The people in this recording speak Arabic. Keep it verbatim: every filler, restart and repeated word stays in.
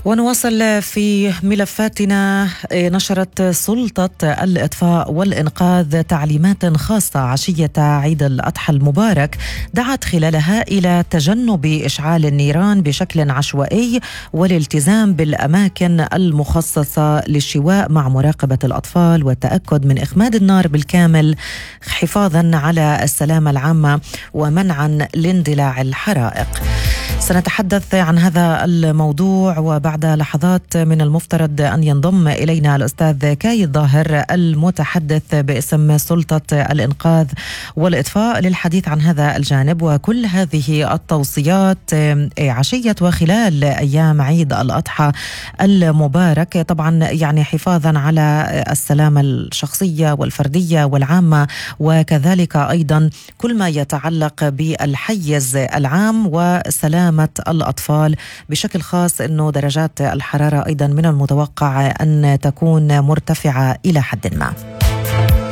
ونواصل في ملفاتنا. نشرت سلطة الإطفاء والإنقاذ تعليمات خاصة عشية عيد الأضحى المبارك دعت خلالها إلى تجنب إشعال النيران بشكل عشوائي والالتزام بالأماكن المخصصة للشواء مع مراقبة الأطفال والتأكد من إخماد النار بالكامل حفاظا على السلامة العامة ومنعا لاندلاع الحرائق. سنتحدث عن هذا الموضوع وبعد لحظات من المفترض أن ينضم إلينا الأستاذ كاي الظاهر المتحدث باسم سلطة الإنقاذ والإطفاء للحديث عن هذا الجانب وكل هذه التوصيات عشية وخلال أيام عيد الأضحى المبارك، طبعا يعني حفاظا على السلامة الشخصية والفردية والعامة، وكذلك أيضا كل ما يتعلق بالحيز العام وسلامة الأطفال بشكل خاص، أنه درجات الحرارة أيضا من المتوقع أن تكون مرتفعة إلى حد ما.